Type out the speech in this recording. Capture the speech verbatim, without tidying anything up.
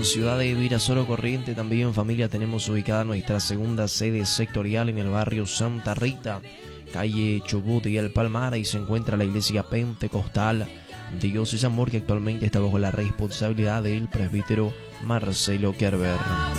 ciudad de Virasoro Corriente también, familia, tenemos ubicada nuestra segunda sede sectorial en el barrio Santa Rita, calle Chubut y El Palmar. Ahí se encuentra la iglesia pentecostal Dios es Amor, que actualmente está bajo la responsabilidad del presbítero Marcelo Kerber.